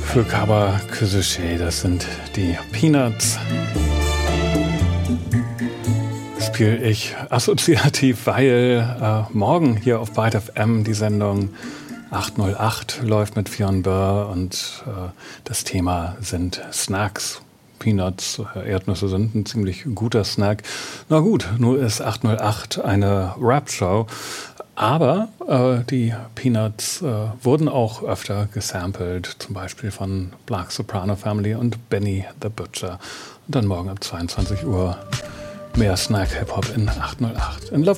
Fukawa Kysushi, das sind die Peanuts. Spiele ich assoziativ, weil morgen hier auf Byte FM die Sendung 808 läuft mit Fionn Burr und das Thema sind Snacks. Peanuts, Erdnüsse sind ein ziemlich guter Snack. Na gut, nur ist 808 eine Rap-Show. Aber die Peanuts wurden auch öfter gesampelt, zum Beispiel von Black Soprano Family und Benny the Butcher. Und dann morgen ab 22 Uhr mehr Snack-Hip-Hop in 808. In Love